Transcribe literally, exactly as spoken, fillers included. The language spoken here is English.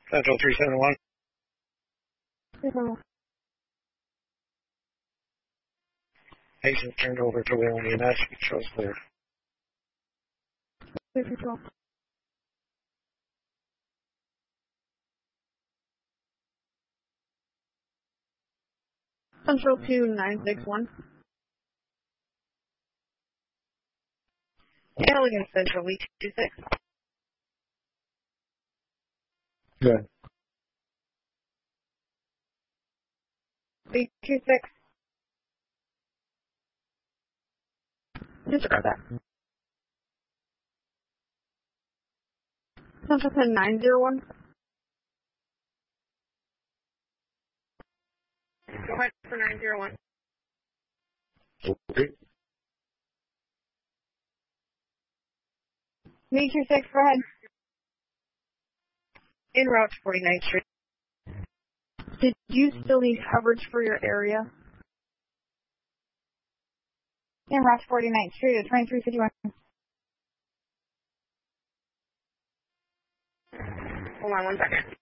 Central three seven one. Mm-hmm. Patient's turned over to Wayland E M S. Shows clear. Clear control. Central two nine six one. Elegant Central, V two six. Good. V two six. Disregard that. Central ten nine zero one. Go ahead for nine zero one. Okay. V two six, go ahead. En route to forty-ninth Street. Did you still need coverage for your area? En route to forty-ninth Street at twenty-three fifty-one. Hold on one second.